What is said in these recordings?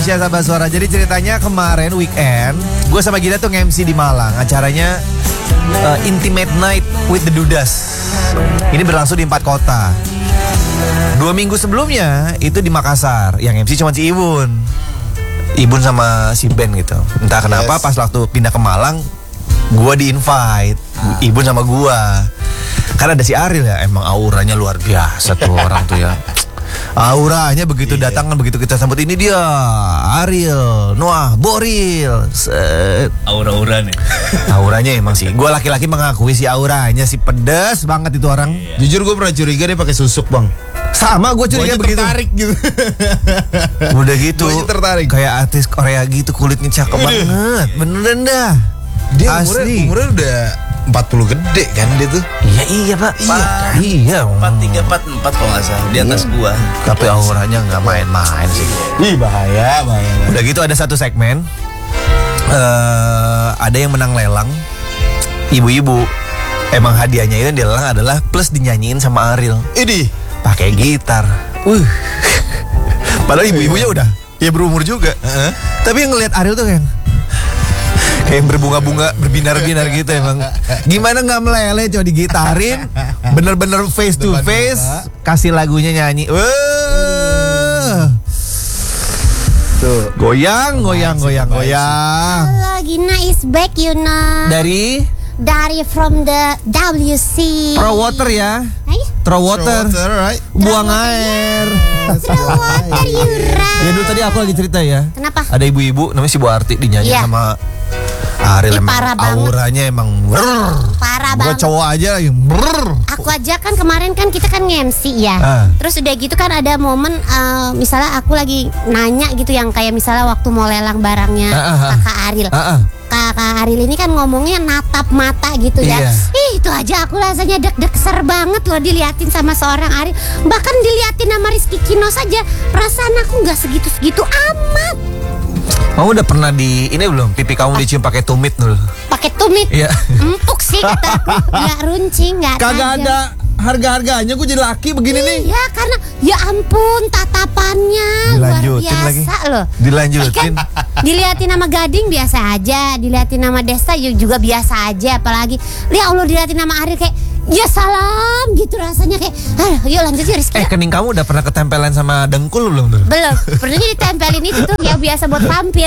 Sahabat Suara. Jadi ceritanya kemarin weekend gue sama Gina tuh nge-MC di Malang. Acaranya Intimate Night with the Dudas. Ini berlangsung di 4 kota. 2 minggu sebelumnya itu di Makassar. Yang MC cuma si Ibun sama si Ben gitu. Entah kenapa pas waktu pindah ke Malang gue di-invite Ibun sama gue. Karena ada si Ariel ya. Emang auranya luar biasa tuh orang tuh ya. Auranya begitu datang kan, begitu kita sambut, ini dia Ariel, Noah, Boril. Aura-aura nih. Auranya emang sih. Gue laki-laki mengakui si auranya si pedes banget itu orang. Jujur gue pernah curiga dia pakai susuk, Bang. Sama gue curiga begitu. Tertarik gitu. Udah gitu. Gue tertarik. Kayak artis Korea gitu, kulitnya cakep banget. Beneran dah. Dia asli. umurnya udah 40 gede kan dia tuh. Iya Pak. Iya. 4344 kalau nggak salah di atas gua. Tapi auranya nggak main-main sih. Ih bahaya. Udah gitu ada satu segmen, ada yang menang lelang, ibu-ibu. Emang hadiahnya itu yang dilelang adalah plus dinyanyiin sama Ariel. Ini pakai gitar. Padahal ibu-ibunya udah ya berumur juga. Tapi yang ngelihat Ariel tuh kayak berbunga-bunga, berbinar-binar gitu emang. Gimana nggak meleleh coba digitarin, bener-bener face to face, kasih lagunya nyanyi. Tuh, goyang. Halo, Gina is back, you know. Dari from the WC. Throw water ya. Throw water, right? Buang air. Throw water, Yura. Ya dulu tadi aku lagi cerita ya. Kenapa? Ada ibu-ibu namanya si Bu Arti dinyanyi sama Ariel. Parah banget. Auranya emang parah bukan banget. cowok aja yang Aku aja kan kemarin kan kita kan nge-MC ya. Terus udah gitu kan ada momen misalnya aku lagi nanya gitu yang kayak misalnya waktu mau lelang barangnya Kakak Ariel. Kakak Ariel ini kan ngomongnya natap mata gitu ya. Itu aja aku rasanya deg-deg banget loh diliatin sama seorang Ariel. Bahkan diliatin sama Rizky Kino saja perasaan aku nggak segitu-segitu amat. Kamu udah pernah di ini belum? Pipi kamu dicium pakai tumit dulu? Pakai tumit? Iya. Empuk sih kata aku. Nggak runcing, nggak tajam. Kagak ada harga-harganya. Gue jadi laki begini nih. Iya karena ya ampun tatapannya dilanjutin luar biasa lagi. Loh. Dilanjutin. Diliatin nama Gading biasa aja, diliatin nama Desta juga biasa aja, apalagi ya Allah diliatin nama Ariel kayak ya salam gitu rasanya kayak yuk lanjut yuk Rizky. Kening kamu udah pernah ketempelan sama dengkul belum? Belum. Pernahnya ditempelin itu tuh yang biasa buat vampir.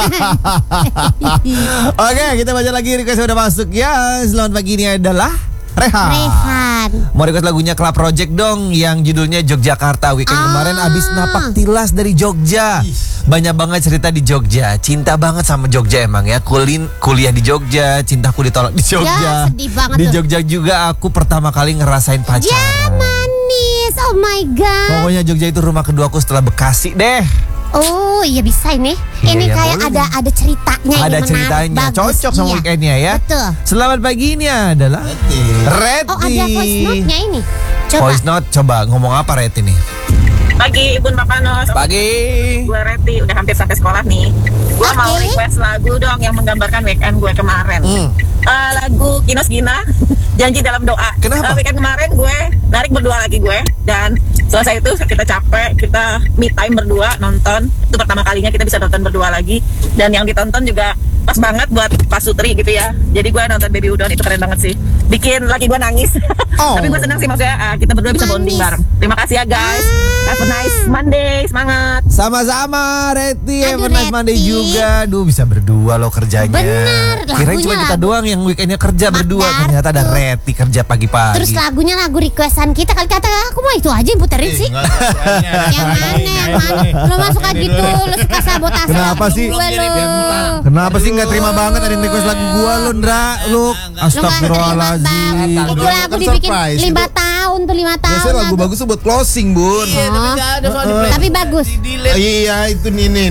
Oke, kita baca lagi request udah masuk ya. Selamat pagi, ini adalah Rehan. Mau request lagunya Club Project dong yang judulnya Yogyakarta. Weekend kemarin abis napak tilas dari Jogja. Banyak banget cerita di Jogja. Cinta banget sama Jogja emang ya. Kuliah di Jogja, cintaku ditolak di Jogja. Ya, sedih banget di tuh. Jogja juga aku pertama kali ngerasain pacaran. Ya manis, oh my god. Pokoknya Jogja itu rumah keduaku setelah Bekasi deh. Oh iya bisa ini. Ini Iya, kayak boleh. ada ceritanya. Ada ini ceritanya, menarik, bagus. cocok sama weekendnya ya. Betul. Selamat pagi, ini adalah Reti. Oh ada voice note-nya ini. Coba. Voice note, coba ngomong apa Reti nih? Pagi Ibun Papano. Pagi. Gue Reti, udah hampir sampai sekolah nih. Gue mau request lagu dong yang menggambarkan weekend gue kemarin. Lagu Kinos Gina, Janji Dalam Doa. Kenapa? Weekend kemarin gue narik berdua lagi gue. Dan selesai itu kita capek, kita me time berdua nonton. Itu pertama kalinya kita bisa nonton berdua lagi. Dan yang ditonton juga pas banget buat Pak Sutri gitu ya. Jadi gue nonton Baby Udon itu keren banget sih. Bikin laki gue nangis. Tapi gue senang sih maksudnya kita berdua bisa bonding bareng. Terima kasih ya guys. Have a nice Monday, semangat. Sama-sama Reti, have a Aduh, nice Monday Reti. juga. Duh bisa berdua loh kerjanya. Bener, Kirain cuma lagunya kita doang yang weekendnya kerja berdua. Ternyata ada Reti kerja pagi-pagi. Terus lagunya lagu requestan kita. Kali kata aku mau itu aja yang puterin sih. Yang mana? Lo mah suka gitu, lo suka sabotase. Kenapa lagu sih? gue, lo. Kenapa sih nggak terima banget ada yang request lagu gua lo, Ndra? Lu astagfirullahaladzim. Itu lagu dibikin 5 tahun tuh 5 tahun. Biasanya lagu bagus tuh buat closing, Bun. Tapi bagus. Iya, itu nih.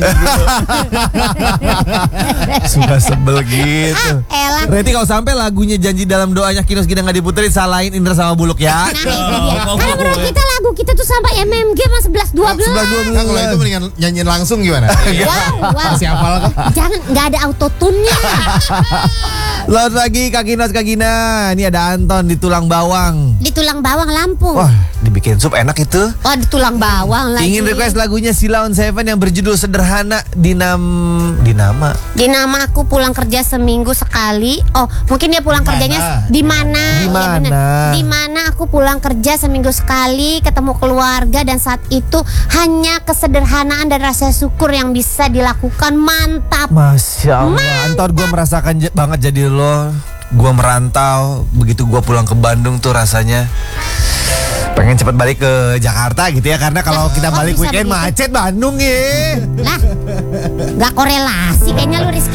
Suka sebel gitu. Elah. Reti kalau sampai lagunya Janji Dalam Doanya Kinos Gina nggak diputerin, salahin Indra sama Buluk ya. Nah itu dia. Karena menurut kita lagu kita tuh sampai MMG mas 11-12. Nah, kalau itu mendingan nyanyiin langsung gimana? Wow. Siapa lah? Jangan, nggak ada autotune-nya. Selamat pagi Kak Gina. Ini ada Anton di Tulang Bawang. Di Tulang Bawang Lampung. Wah, dibikin sup enak itu. Oh, di Tulang Bawang lagi. Ingin request lagunya Sheila on Seven yang berjudul Sederhana Dinama. Dinama aku pulang kerja seminggu sekali. Oh, mungkin dia pulang kerjanya di mana? Di Iya, mana? bener. Di mana aku pulang kerja seminggu sekali, ketemu keluarga, dan saat itu hanya kesederhanaan dan rasa syukur yang bisa dilakukan. Mantap. Masya Allah. Anton, gue merasakan banget jadi lo. Gue merantau. Begitu gue pulang ke Bandung tuh rasanya pengen cepat balik ke Jakarta gitu ya. Karena kalau kita kok balik bisa weekend begitu? macet Bandung ya. Lah, gak korelasi kayaknya lu, Rizky.